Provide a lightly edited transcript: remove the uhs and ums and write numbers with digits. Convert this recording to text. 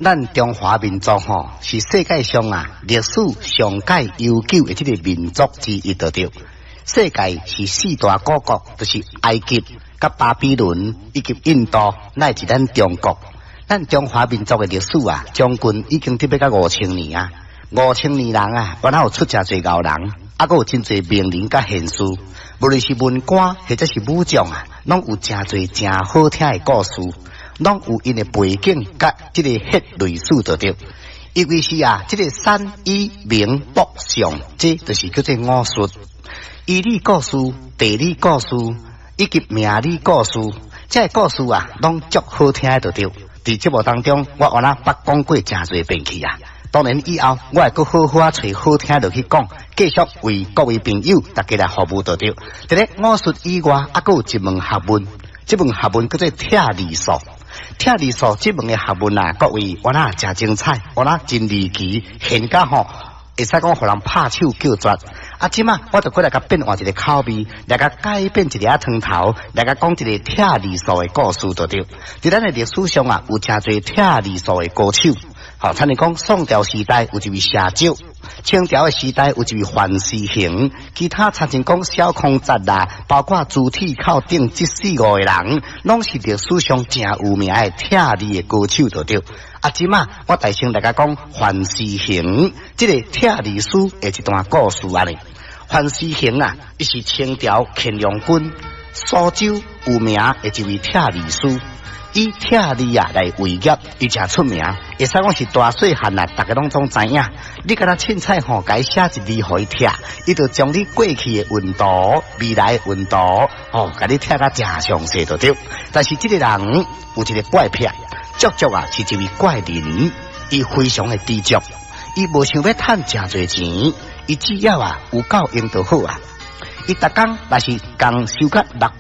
咱中华民族是世界上历史上界悠久的这个民族之一，对对。世界是四大古国，就是埃及、甲巴比伦以及印度，乃至咱中国。咱中华民族的历史将近已经得要到5000年啊！5000年人原来有出真侪牛人，还有真侪名人甲贤士，无论是文官或者是武将拢有真侪真好听的故事。拢有因的背景甲这个血历史就对，尤其是这个山医名卜相，这就是叫做五术。医理故事、地理故事以及命理故事，这故事拢足好听的就对。在节目当中，我原来捌讲过真侪遍去当然以后我会搁好好找好听落去讲，继续为各位朋友大家来服务就对。在咧五术以外，还佫有一门学问，这门学问叫做跳理术。跳理术这门的学问各位我那真精彩，我那真离奇，现甲会使讲互人拍手叫绝。即马我就过来甲变换一个口味，来甲改变一个汤头，来甲讲一个跳理术的故事就对。在咱的历史上有真侪跳理术的歌手，参如讲宋朝时代有一位谢少，清朝的时代有一位范思行，其他参像讲小康节包括朱体靠顶这4、5个人，拢是历史上真有名的跳理的歌手就对。即马我大声来甲讲范思行这个跳理师的一段故事范思行伊是清朝乾隆军苏州有名的一位跳理师。以跳理来为业，伊真出名，会使讲是大细汉大家拢总知影。你甲他凊彩改写一字互伊跳，伊就将你过去的运道、未来的运道，甲你跳甲真详细就对。但是这个人有一个怪癖，足足是一位怪人，伊非常的知足，伊无想要赚真侪钱，伊只要有够用就好伊逐工若是共收甲6